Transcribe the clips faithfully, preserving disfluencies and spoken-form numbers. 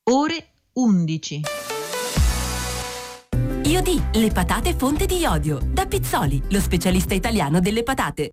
ore undici. Iodì, le patate fonte di iodio. Da Pizzoli, lo specialista italiano delle patate.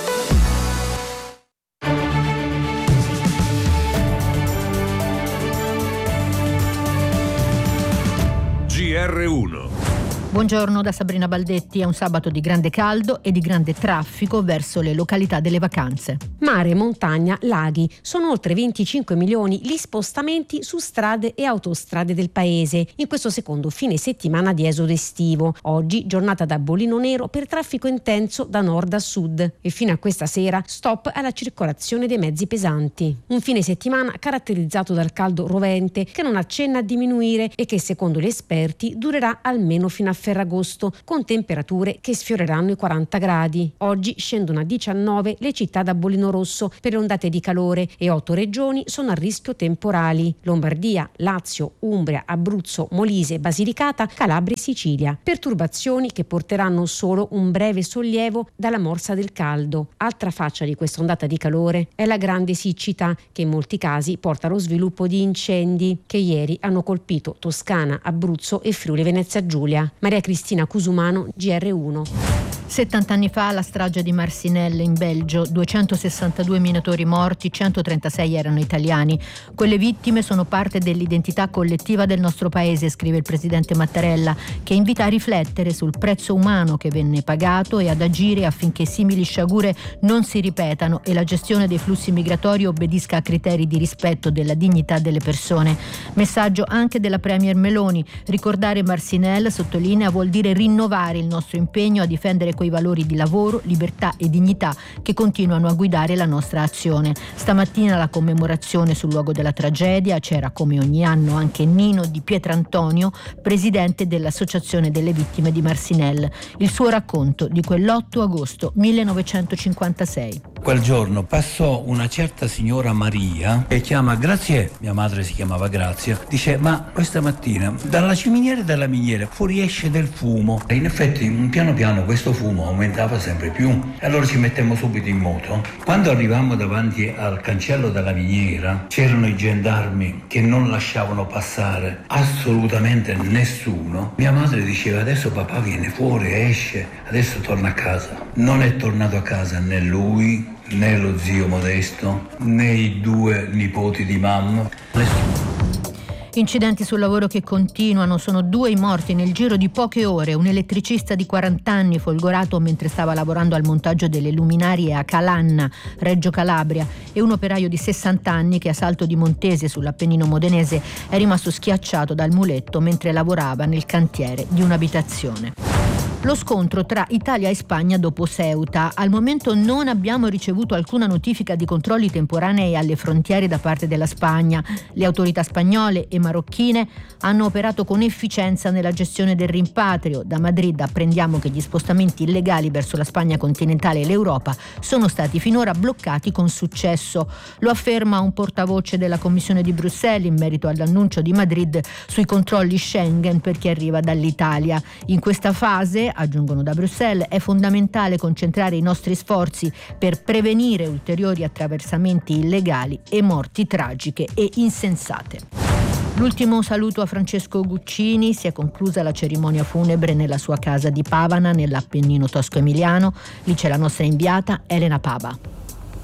G R uno. Buongiorno da Sabrina Baldetti. È un sabato di grande caldo e di grande traffico verso le località delle vacanze. Mare, montagna, laghi. Sono oltre venticinque milioni gli spostamenti su strade e autostrade del paese in questo secondo fine settimana di esodo estivo. Oggi giornata da bollino nero per traffico intenso da nord a sud e fino a questa sera stop alla circolazione dei mezzi pesanti. Un fine settimana caratterizzato dal caldo rovente che non accenna a diminuire e che secondo gli esperti durerà almeno fino a Ferragosto, con temperature che sfioreranno i quaranta gradi. Oggi scendono a diciannove le città da bollino rosso per le ondate di calore e otto regioni sono a rischio temporali: Lombardia, Lazio, Umbria, Abruzzo, Molise, Basilicata, Calabria e Sicilia. Perturbazioni che porteranno solo un breve sollievo dalla morsa del caldo. Altra faccia di questa ondata di calore è la grande siccità che in molti casi porta allo sviluppo di incendi che ieri hanno colpito Toscana, Abruzzo e Friuli Venezia Giulia. Maria Cristina Cusumano, G R uno. settanta anni fa la strage di Marcinelle in Belgio, duecentosessantadue minatori morti, centotrentasei erano italiani. Quelle vittime sono parte dell'identità collettiva del nostro paese, scrive il presidente Mattarella, che invita a riflettere sul prezzo umano che venne pagato e ad agire affinché simili sciagure non si ripetano e la gestione dei flussi migratori obbedisca a criteri di rispetto della dignità delle persone. Messaggio anche della Premier Meloni: ricordare Marcinelle, sottolinea, vuol dire rinnovare il nostro impegno a difendere quei valori di lavoro, libertà e dignità che continuano a guidare la nostra azione. Stamattina la commemorazione sul luogo della tragedia, c'era come ogni anno anche Nino Di Pietrantonio, presidente dell'Associazione delle Vittime di Marcinelle. Il suo racconto di quell'otto agosto millenovecentocinquantasei. Quel giorno passò una certa signora Maria che chiama Grazie, mia madre si chiamava Grazia, dice: ma questa mattina dalla ciminiera della miniera fuoriesce del fumo. E in effetti piano piano questo fumo aumentava sempre più e allora ci mettemmo subito in moto. Quando arrivammo davanti al cancello della miniera c'erano i gendarmi che non lasciavano passare assolutamente nessuno. Mia madre diceva: adesso papà viene fuori, esce, adesso torna a casa. Non è tornato a casa né lui né lo zio Modesto né i due nipoti di mamma, nessuno. Incidenti sul lavoro che continuano, sono due i morti nel giro di poche ore: un elettricista di quaranta anni folgorato mentre stava lavorando al montaggio delle luminarie a Calanna, Reggio Calabria, e un operaio di sessanta anni che a Salto di Montese sull'Appennino modenese è rimasto schiacciato dal muletto mentre lavorava nel cantiere di un'abitazione. Lo scontro tra Italia e Spagna dopo Ceuta. Al momento non abbiamo ricevuto alcuna notifica di controlli temporanei alle frontiere da parte della Spagna. Le autorità spagnole e marocchine hanno operato con efficienza nella gestione del rimpatrio. Da Madrid apprendiamo che gli spostamenti illegali verso la Spagna continentale e l'Europa sono stati finora bloccati con successo. Lo afferma un portavoce della Commissione di Bruxelles in merito all'annuncio di Madrid sui controlli Schengen per chi arriva dall'Italia. In questa fase, aggiungono da Bruxelles, è fondamentale concentrare i nostri sforzi per prevenire ulteriori attraversamenti illegali e morti tragiche e insensate. L'ultimo saluto a Francesco Guccini: si è conclusa la cerimonia funebre nella sua casa di Pavana, nell'Appennino tosco-emiliano. Lì c'è la nostra inviata Elena Paba.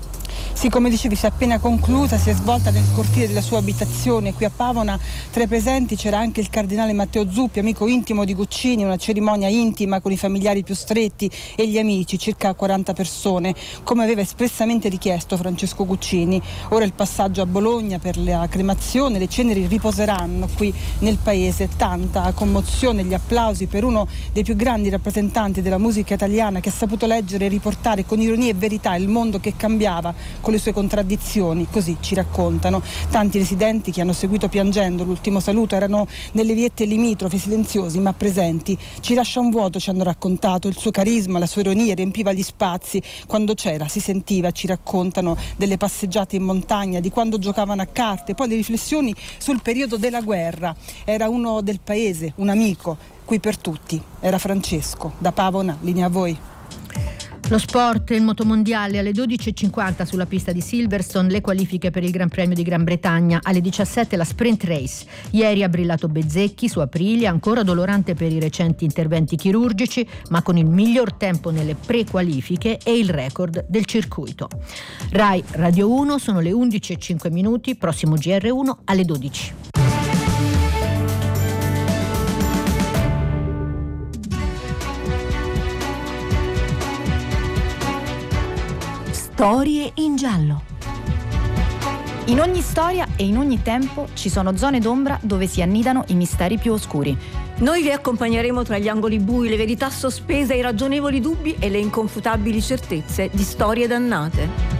Sì, come dicevi, si è appena conclusa, si è svolta nel cortile della sua abitazione qui a Pavona. Tra i presenti c'era anche il cardinale Matteo Zuppi, amico intimo di Guccini, una cerimonia intima con i familiari più stretti e gli amici, circa quaranta persone, come aveva espressamente richiesto Francesco Guccini. Ora il passaggio a Bologna per la cremazione, le ceneri riposeranno qui nel paese. Tanta commozione, gli applausi per uno dei più grandi rappresentanti della musica italiana, che ha saputo leggere e riportare con ironia e verità il mondo che cambiava con le sue contraddizioni, così ci raccontano. Tanti residenti che hanno seguito piangendo l'ultimo saluto erano nelle viette limitrofe, silenziosi ma presenti. Ci lascia un vuoto, ci hanno raccontato, il suo carisma, la sua ironia riempiva gli spazi. Quando c'era, si sentiva, ci raccontano delle passeggiate in montagna, di quando giocavano a carte, poi le riflessioni sul periodo della guerra. Era uno del paese, un amico, qui per tutti. Era Francesco. Da Pavona, linea a voi. Lo sport, il motomondiale alle dodici e cinquanta sulla pista di Silverstone, le qualifiche per il Gran Premio di Gran Bretagna, alle diciassette la sprint race. Ieri ha brillato Bezzecchi su Aprilia, ancora dolorante per i recenti interventi chirurgici, ma con il miglior tempo nelle pre-qualifiche e il record del circuito. Rai Radio uno, sono le undici e cinque minuti, prossimo G R uno alle dodici. Storie in giallo. In ogni storia e in ogni tempo ci sono zone d'ombra dove si annidano i misteri più oscuri. Noi vi accompagneremo tra gli angoli bui, le verità sospese, i ragionevoli dubbi e le inconfutabili certezze di storie dannate.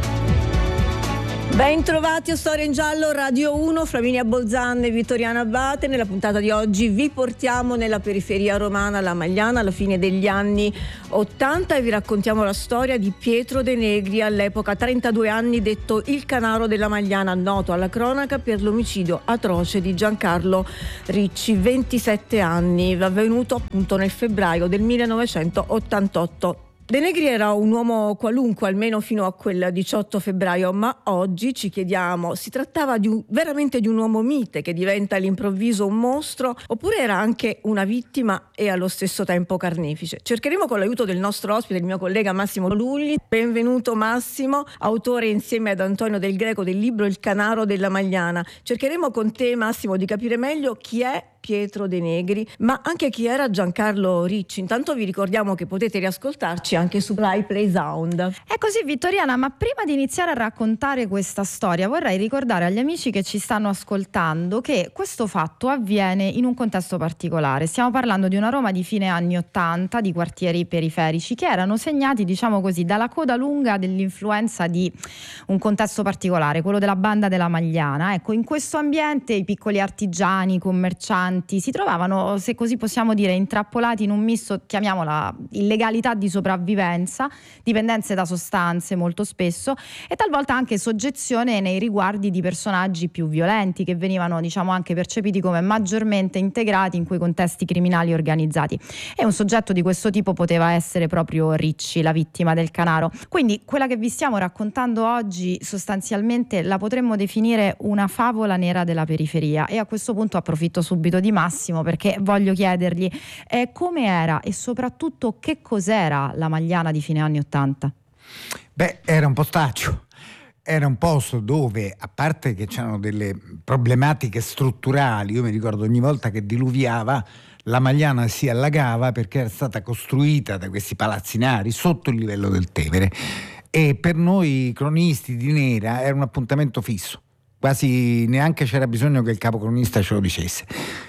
Ben trovati a Storia in Giallo, Radio uno, Flaminia Bolzan e Vittoriana Abate. Nella puntata di oggi vi portiamo nella periferia romana, la Magliana, alla fine degli anni ottanta, e vi raccontiamo la storia di Pietro De Negri, all'epoca trentadue anni, detto il Canaro della Magliana, noto alla cronaca per l'omicidio atroce di Giancarlo Ricci, ventisette anni, avvenuto appunto nel febbraio del millenovecentottantotto. De Negri era un uomo qualunque, almeno fino a quel diciotto febbraio, ma oggi ci chiediamo, si trattava di un, veramente di un uomo mite che diventa all'improvviso un mostro, oppure era anche una vittima e allo stesso tempo carnefice? Cercheremo con l'aiuto del nostro ospite, il mio collega Massimo Lulli. Benvenuto Massimo, autore insieme ad Antonio Del Greco del libro Il Canaro della Magliana. Cercheremo con te, Massimo, di capire meglio chi è Pietro De Negri, ma anche chi era Giancarlo Ricci. Intanto vi ricordiamo che potete riascoltarci anche su Rai Play Sound. È così, Vittoriana, ma prima di iniziare a raccontare questa storia vorrei ricordare agli amici che ci stanno ascoltando che questo fatto avviene in un contesto particolare. Stiamo parlando di una Roma di fine anni ottanta, di quartieri periferici che erano segnati, diciamo così, dalla coda lunga dell'influenza di un contesto particolare, quello della banda della Magliana. Ecco, in questo ambiente i piccoli artigiani, i commercianti si trovavano, se così possiamo dire, intrappolati in un misto, chiamiamola illegalità di sopravvivenza, dipendenze da sostanze molto spesso, e talvolta anche soggezione nei riguardi di personaggi più violenti che venivano, diciamo, anche percepiti come maggiormente integrati in quei contesti criminali organizzati. E un soggetto di questo tipo poteva essere proprio Ricci, la vittima del Canaro. Quindi quella che vi stiamo raccontando oggi sostanzialmente la potremmo definire una favola nera della periferia, e a questo punto approfitto subito di Massimo perché voglio chiedergli eh, come era e soprattutto che cos'era la Magliana di fine anni ottanta. Beh, era un postaccio, era un posto dove, a parte che c'erano delle problematiche strutturali, io mi ricordo ogni volta che diluviava la Magliana si allagava perché era stata costruita da questi palazzinari sotto il livello del Tevere, e per noi cronisti di nera era un appuntamento fisso, quasi neanche c'era bisogno che il capocronista ce lo dicesse.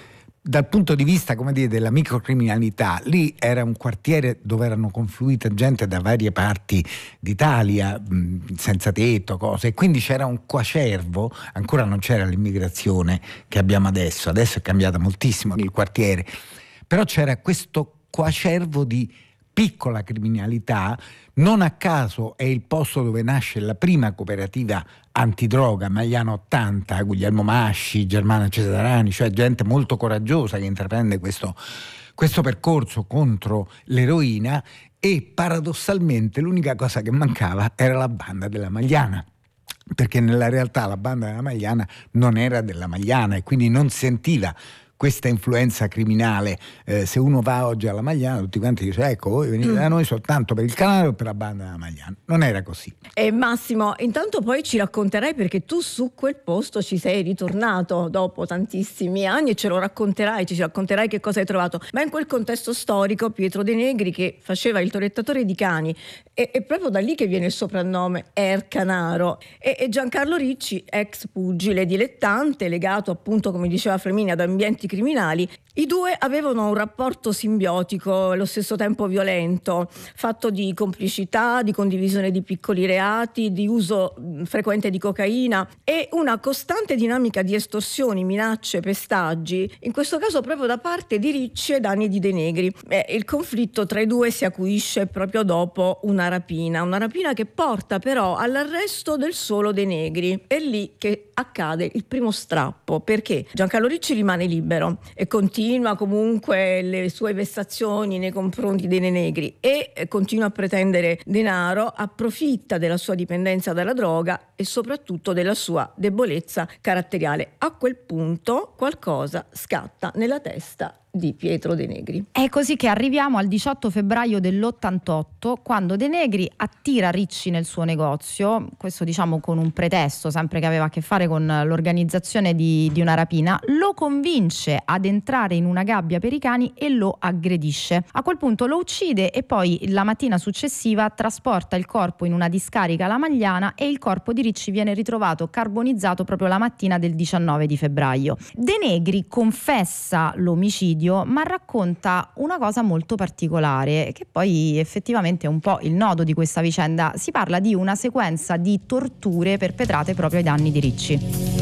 Dal punto di vista, come dire, della microcriminalità, lì era un quartiere dove erano confluite gente da varie parti d'Italia, mh, senza tetto, cose, e quindi c'era un coacervo. Ancora non c'era l'immigrazione che abbiamo adesso, adesso è cambiata moltissimo il quartiere, però c'era questo coacervo di piccola criminalità. Non a caso è il posto dove nasce la prima cooperativa antidroga, Magliana ottanta, Guglielmo Masci, Germana Cesarani, cioè gente molto coraggiosa che intraprende questo, questo percorso contro l'eroina, e paradossalmente l'unica cosa che mancava era la banda della Magliana, perché nella realtà la banda della Magliana non era della Magliana e quindi non sentiva questa influenza criminale. Eh, se uno va oggi alla Magliana tutti quanti dicono ecco, voi venite da noi soltanto per il Canaro e per la banda della Magliana. Non era così. E Massimo, intanto poi ci racconterai, perché tu su quel posto ci sei ritornato dopo tantissimi anni e ce lo racconterai, ci racconterai che cosa hai trovato. Ma in quel contesto storico Pietro De Negri, che faceva il torettatore di cani, e, e proprio da lì che viene il soprannome Er Canaro, e, e Giancarlo Ricci, ex pugile dilettante, legato appunto, come diceva Flaminia, ad ambienti criminali. I due avevano un rapporto simbiotico, allo stesso tempo violento, fatto di complicità, di condivisione di piccoli reati, di uso frequente di cocaina e una costante dinamica di estorsioni, minacce, pestaggi, in questo caso proprio da parte di Ricci e Dani di De Negri. Eh, il conflitto tra i due si acuisce proprio dopo una rapina, una rapina che porta però all'arresto del solo De Negri. È lì che accade il primo strappo, perché Giancarlo Ricci rimane libero e continua comunque le sue vessazioni nei confronti dei De Negri e continua a pretendere denaro, approfitta della sua dipendenza dalla droga e soprattutto della sua debolezza caratteriale. A quel punto qualcosa scatta nella testa di Pietro De Negri. È così che arriviamo al diciotto febbraio dell'ottantotto, quando De Negri attira Ricci nel suo negozio, questo diciamo con un pretesto, sempre che aveva a che fare con l'organizzazione di, di una rapina, lo convince ad entrare in una gabbia per i cani e lo aggredisce. A quel punto lo uccide e poi la mattina successiva trasporta il corpo in una discarica alla Magliana e il corpo di Ricci viene ritrovato carbonizzato proprio la mattina del diciannove di febbraio. De Negri confessa l'omicidio, ma racconta una cosa molto particolare che poi effettivamente è un po' il nodo di questa vicenda. Si parla di una sequenza di torture perpetrate proprio ai danni di Ricci.